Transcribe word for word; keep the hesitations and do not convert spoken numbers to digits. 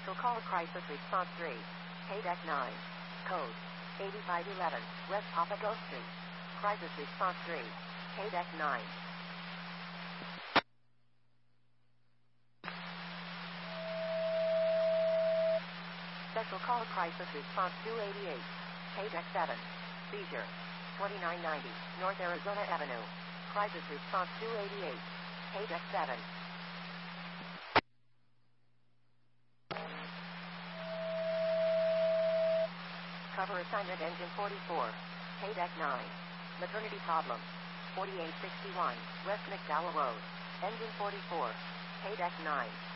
Special Call Crisis Response three. Paydeck nine. Code eighty-five eleven. West Papago Street. Crisis Response three. Paydeck nine. Special Call Crisis Response two eighty-eight. Paydeck seven. Seizure. twenty-nine ninety. North Arizona Avenue. Crisis Response two eighty-eight. Paydeck seven. Cover assignment engine forty-four. Paydeck nine. Maternity problem. forty-eight sixty-one. West McDowell Road. Engine forty-four. Paydeck nine.